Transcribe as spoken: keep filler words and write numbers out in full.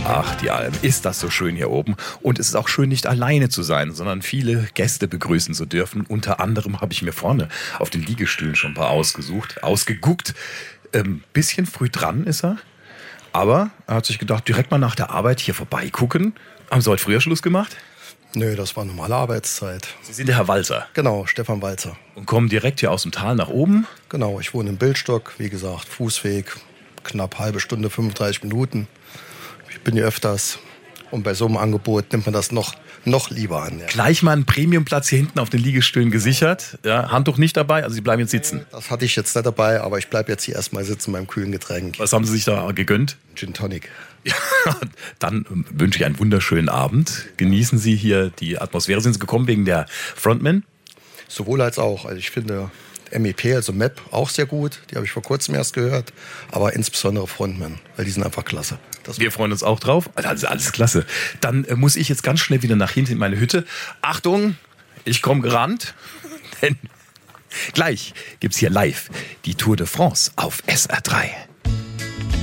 Ach, die Alm, ist das so schön hier oben. Und es ist auch schön, nicht alleine zu sein, sondern viele Gäste begrüßen zu dürfen. Unter anderem habe ich mir vorne auf den Liegestühlen schon ein paar ausgesucht, ausgeguckt. Ähm, bisschen früh dran ist er, aber er hat sich gedacht, direkt mal nach der Arbeit hier vorbeigucken. Haben Sie heute früher Schluss gemacht? Nö, das war normale Arbeitszeit. Sie sind der Herr Walzer. Genau, Stefan Walzer. Und kommen direkt hier aus dem Tal nach oben? Genau, ich wohne im Bildstock, wie gesagt, Fußweg, knapp halbe Stunde, fünfunddreißig Minuten. Ich bin hier öfters und bei so einem Angebot nimmt man das noch, noch lieber an. Ja. Gleich mal einen Premiumplatz hier hinten auf den Liegestühlen gesichert. Ja, Handtuch nicht dabei, also Sie bleiben jetzt sitzen. Das hatte ich jetzt nicht dabei, aber ich bleibe jetzt hier erstmal sitzen beim kühlen Getränk. Was haben Sie sich da gegönnt? Gin Tonic. Ja, dann wünsche ich einen wunderschönen Abend. Genießen Sie hier die Atmosphäre. Sind Sie gekommen wegen der Frontman? Sowohl als auch. Also ich finde M E P, also M A P, auch sehr gut. Die habe ich vor kurzem erst gehört. Aber insbesondere Frontman, weil die sind einfach klasse. Das Wir freuen uns auch drauf. Also alles klasse. Dann äh, muss ich jetzt ganz schnell wieder nach hinten in meine Hütte. Achtung, ich komme gerannt. Denn gleich gibt's hier live die Tour de France auf S R drei.